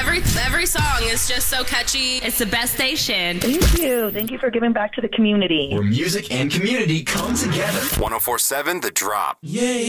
Every song is just so catchy. It's the best station. Thank you. Thank you for giving back to the community. Where music and community come together. 104.7 The Drop. Yeah.